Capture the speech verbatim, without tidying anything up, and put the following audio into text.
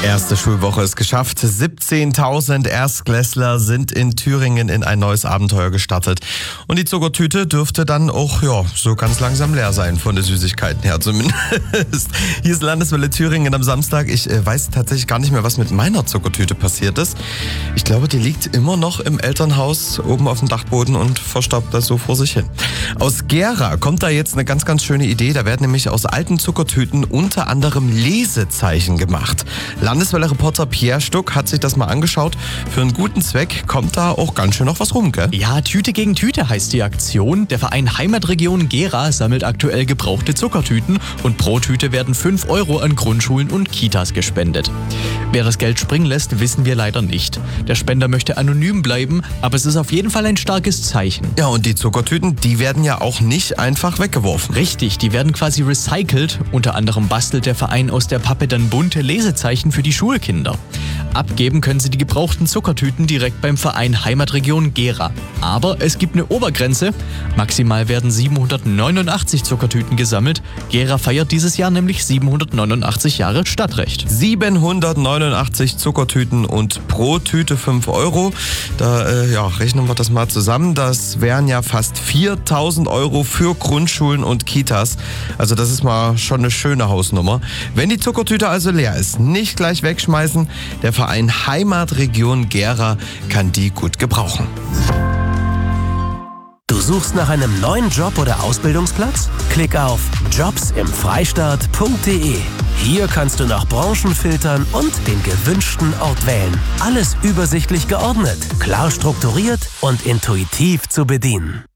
Erste Schulwoche ist geschafft. siebzehntausend Erstklässler sind in Thüringen in ein neues Abenteuer gestartet. Und die Zuckertüte dürfte dann auch ja, so ganz langsam leer sein, von den Süßigkeiten her zumindest. Hier ist Landeswelle Thüringen am Samstag. Ich äh, weiß tatsächlich gar nicht mehr, was mit meiner Zuckertüte passiert ist. Ich glaube, die liegt immer noch im Elternhaus oben auf dem Dachboden und verstaubt das so vor sich hin. Aus Gera kommt da jetzt eine ganz, ganz schöne Idee. Da werden nämlich aus alten Zuckertüten unter anderem Lesezeichen gemacht. Landeswelle-Reporter Pierre Stuck hat sich das mal angeschaut. Für einen guten Zweck kommt da auch ganz schön noch was rum, gell? Ja, Tüte gegen Tüte heißt die Aktion. Der Verein Heimatregion Gera sammelt aktuell gebrauchte Zuckertüten und pro Tüte werden fünf Euro an Grundschulen und Kitas gespendet. Wer das Geld springen lässt, wissen wir leider nicht. Der Spender möchte anonym bleiben, aber es ist auf jeden Fall ein starkes Zeichen. Ja, und die Zuckertüten, die werden ja auch nicht einfach weggeworfen. Richtig, die werden quasi recycelt. Unter anderem bastelt der Verein aus der Pappe dann bunte Lesezeichen für die Schulkinder. Abgeben können sie die gebrauchten Zuckertüten direkt beim Verein Heimatregion Gera. Aber es gibt eine Obergrenze. Maximal werden siebenhundertneunundachtzig Zuckertüten gesammelt. Gera feiert dieses Jahr nämlich siebenhundertneunundachtzig Jahre Stadtrecht. siebenhundertneunundachtzig Zuckertüten und pro Tüte fünf Euro. Da äh, ja, rechnen wir das mal zusammen. Das wären ja fast viertausend Euro für Grundschulen und Kitas. Also das ist mal schon eine schöne Hausnummer. Wenn die Zuckertüte also leer ist, nicht gleich wegschmeißen. Der Verein Heimatregion Gera kann die gut gebrauchen. Du suchst nach einem neuen Job oder Ausbildungsplatz? Klick auf jobs im freistaat punkt de. Hier kannst du nach Branchen filtern und den gewünschten Ort wählen. Alles übersichtlich geordnet, klar strukturiert und intuitiv zu bedienen.